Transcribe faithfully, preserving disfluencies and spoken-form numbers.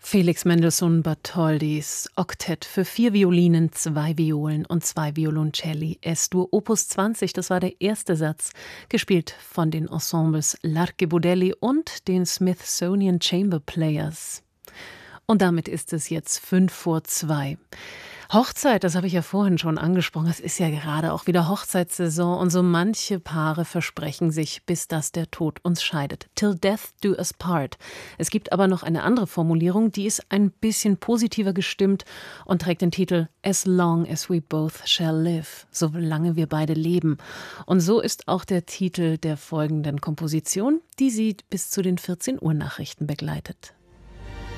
Felix Mendelssohn Bartholdys Oktett für vier Violinen, zwei Violen und zwei Violoncelli Es-Dur Opus zwanzig, das war der erste Satz, gespielt von den Ensembles L'Archibudelli und den Smithsonian Chamber Players. Und damit ist es jetzt fünf vor zwei. Hochzeit, das habe ich ja vorhin schon angesprochen, es ist ja gerade auch wieder Hochzeitssaison und so manche Paare versprechen sich, bis dass der Tod uns scheidet. Till death do us part. Es gibt aber noch eine andere Formulierung, die ist ein bisschen positiver gestimmt und trägt den Titel As long as we both shall live, solange wir beide leben. Und so ist auch der Titel der folgenden Komposition, die Sie bis zu den vierzehn Uhr Nachrichten begleitet.